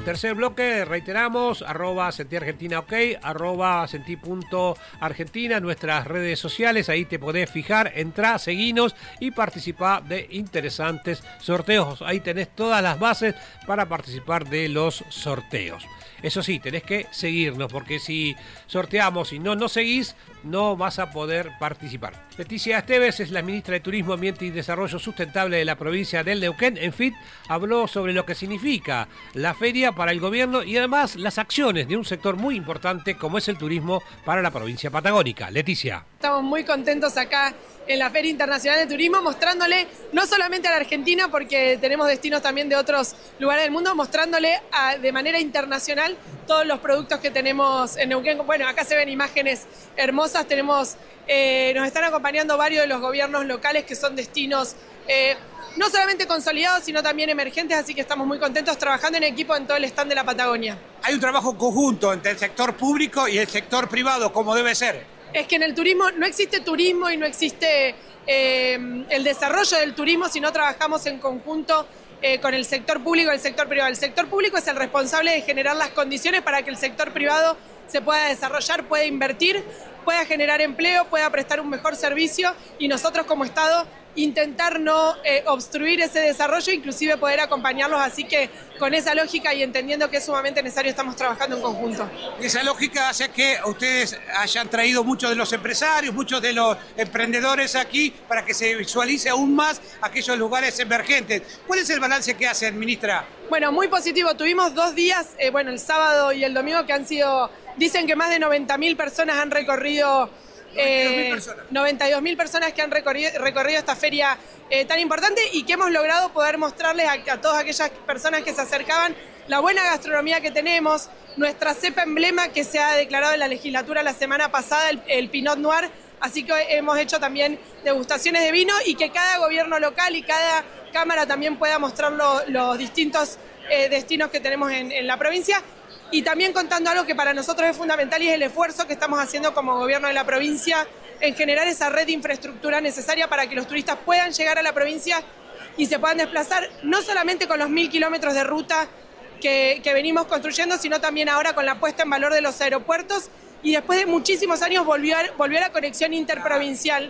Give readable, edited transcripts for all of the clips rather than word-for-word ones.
tercer bloque, reiteramos, @sentiargentinaok, @senti.argentina, nuestras redes sociales, ahí te podés fijar, entrá, seguinos y participá de interesantes sorteos. Ahí tenés todas las bases para participar de los sorteos. Eso sí, tenés que seguirnos, porque si sorteamos y no seguís, no vas a poder participar. Leticia Esteves es la ministra de Turismo, Ambiente y Desarrollo Sustentable de la provincia del Neuquén. En fin, habló sobre lo que significa la feria para el gobierno y además las acciones de un sector muy importante como es el turismo para la provincia patagónica. Leticia. Estamos muy contentos acá en la Feria Internacional de Turismo, mostrándole no solamente a la Argentina, porque tenemos destinos también de otros lugares del mundo, mostrándole de manera internacional todos los productos que tenemos en Neuquén. Bueno, acá se ven imágenes hermosas, nos están acompañando varios de los gobiernos locales que son destinos no solamente consolidados, sino también emergentes, así que estamos muy contentos trabajando en equipo en todo el stand de la Patagonia. Hay un trabajo conjunto entre el sector público y el sector privado, como debe ser. Es que en el turismo no existe turismo y no existe el desarrollo del turismo si no trabajamos en conjunto con el sector público y el sector privado. El sector público es el responsable de generar las condiciones para que el sector privado se pueda desarrollar, pueda invertir, pueda generar empleo, pueda prestar un mejor servicio y nosotros como Estado intentar no obstruir ese desarrollo, inclusive poder acompañarlos, así que con esa lógica y entendiendo que es sumamente necesario estamos trabajando en conjunto. Esa lógica hace que ustedes hayan traído muchos de los empresarios, muchos de los emprendedores aquí para que se visualice aún más aquellos lugares emergentes. ¿Cuál es el balance que hacen, ministra? Bueno, muy positivo. Tuvimos 2 días, el sábado y el domingo, que han sido, dicen que más de 90.000 personas han recorrido 92.000 personas que han recorrido esta feria tan importante y que hemos logrado poder mostrarles a todas aquellas personas que se acercaban la buena gastronomía que tenemos, nuestra cepa emblema que se ha declarado en la legislatura la semana pasada, el Pinot Noir, así que hemos hecho también degustaciones de vino y que cada gobierno local y cada cámara también pueda mostrar los distintos destinos que tenemos en la provincia. Y también contando algo que para nosotros es fundamental y es el esfuerzo que estamos haciendo como gobierno de la provincia en generar esa red de infraestructura necesaria para que los turistas puedan llegar a la provincia y se puedan desplazar no solamente con los 1.000 kilómetros de ruta que venimos construyendo, sino también ahora con la puesta en valor de los aeropuertos y después de muchísimos años volvió a la conexión interprovincial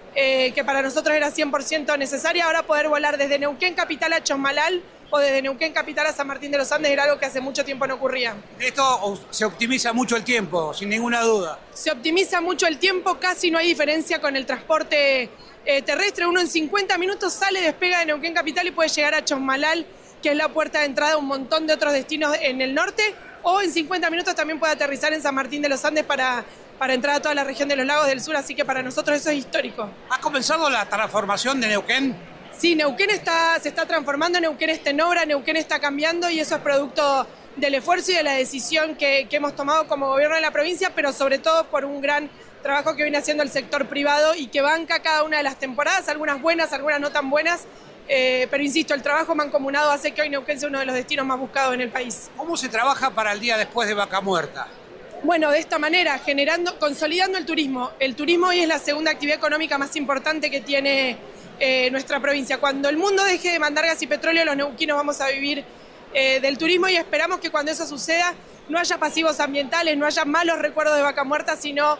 que para nosotros era 100% necesaria. Ahora poder volar desde Neuquén capital a Chosmalal o desde Neuquén capital a San Martín de los Andes era algo que hace mucho tiempo no ocurría. Esto se optimiza mucho el tiempo, sin ninguna duda. Se optimiza mucho el tiempo, casi no hay diferencia con el transporte terrestre. Uno en 50 minutos sale, despega de Neuquén capital y puede llegar a Chosmalal, que es la puerta de entrada a un montón de otros destinos en el norte, o en 50 minutos también puede aterrizar en San Martín de los Andes para entrar a toda la región de los lagos del sur, así que para nosotros eso es histórico. ¿Ha comenzado la transformación de Neuquén? Sí, Neuquén se está transformando, Neuquén está en obra, Neuquén está cambiando y eso es producto del esfuerzo y de la decisión que hemos tomado como gobierno de la provincia, pero sobre todo por un gran trabajo que viene haciendo el sector privado y que banca cada una de las temporadas, algunas buenas, algunas no tan buenas, pero insisto, el trabajo mancomunado hace que hoy Neuquén sea uno de los destinos más buscados en el país. ¿Cómo se trabaja para el día después de Vaca Muerta? Bueno, de esta manera, consolidando el turismo. El turismo hoy es la segunda actividad económica más importante que tiene nuestra provincia. Cuando el mundo deje de mandar gas y petróleo, los neuquinos vamos a vivir del turismo y esperamos que cuando eso suceda no haya pasivos ambientales, no haya malos recuerdos de Vaca Muerta, sino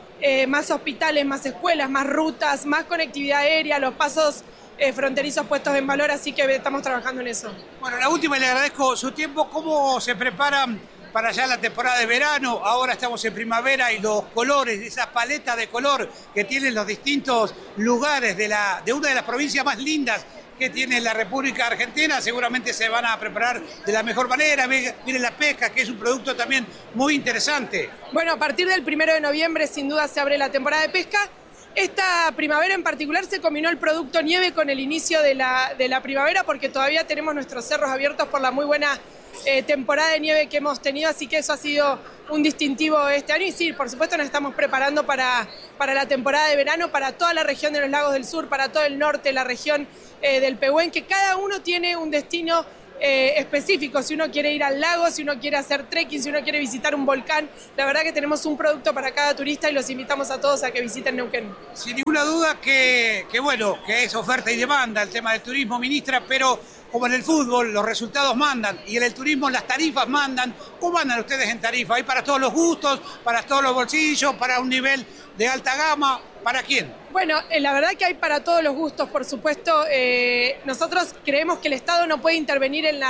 más hospitales, más escuelas, más rutas, más conectividad aérea, los pasos fronterizos puestos en valor, así que estamos trabajando en eso. Bueno, la última, y le agradezco su tiempo. ¿Cómo se preparan para ya la temporada de verano? Ahora estamos en primavera y los colores, esa paleta de color que tienen los distintos lugares de una de las provincias más lindas que tiene la República Argentina, seguramente se van a preparar de la mejor manera. Miren la pesca, que es un producto también muy interesante. Bueno, a partir del 1 de noviembre sin duda se abre la temporada de pesca. Esta primavera en particular se combinó el producto nieve con el inicio de la primavera porque todavía tenemos nuestros cerros abiertos por la muy buena temporada de nieve que hemos tenido, así que eso ha sido un distintivo este año y sí, por supuesto nos estamos preparando para la temporada de verano, para toda la región de los lagos del sur, para todo el norte, la región del Pehuen, que cada uno tiene un destino específico, si uno quiere ir al lago, si uno quiere hacer trekking, si uno quiere visitar un volcán, la verdad que tenemos un producto para cada turista y los invitamos a todos a que visiten Neuquén. Sin ninguna duda que es oferta y demanda el tema del turismo, ministra, pero como en el fútbol, los resultados mandan y en el turismo las tarifas mandan. ¿Cómo andan ustedes en tarifa? ¿Hay para todos los gustos, para todos los bolsillos, para un nivel de alta gama? ¿Para quién? Bueno, la verdad que hay para todos los gustos, por supuesto. Nosotros creemos que el Estado no puede intervenir en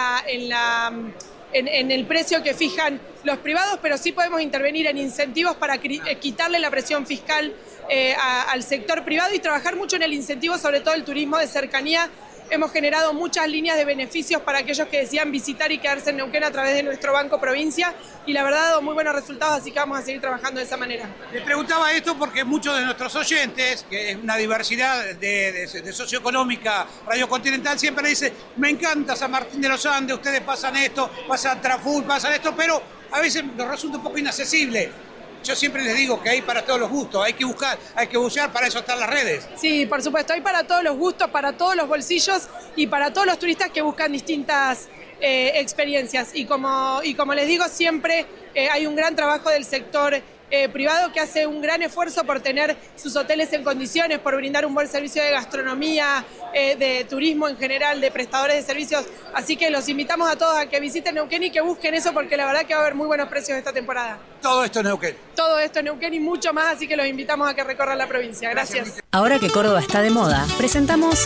el precio que fijan los privados, pero sí podemos intervenir en incentivos para quitarle la presión fiscal al sector privado y trabajar mucho en el incentivo, sobre todo el turismo de cercanía. Hemos generado muchas líneas de beneficios para aquellos que decían visitar y quedarse en Neuquén a través de nuestro Banco Provincia y la verdad ha dado muy buenos resultados, así que vamos a seguir trabajando de esa manera. Le preguntaba esto porque muchos de nuestros oyentes, que es una diversidad de socioeconómica radiocontinental, siempre dice, me encanta San Martín de los Andes, ustedes pasan esto, pasan Traful, pasan esto, pero a veces nos resulta un poco inaccesible. Yo siempre les digo que hay para todos los gustos, hay que buscar, hay que bucear, para eso están las redes. Sí, por supuesto, hay para todos los gustos, para todos los bolsillos y para todos los turistas que buscan distintas experiencias. Y como les digo, siempre hay un gran trabajo del sector privado que hace un gran esfuerzo por tener sus hoteles en condiciones, por brindar un buen servicio de gastronomía, de turismo en general, de prestadores de servicios. Así que los invitamos a todos a que visiten Neuquén y que busquen eso porque la verdad que va a haber muy buenos precios esta temporada. Todo esto en Neuquén. Todo esto en Neuquén y mucho más, así que los invitamos a que recorran la provincia. Gracias. Ahora que Córdoba está de moda, presentamos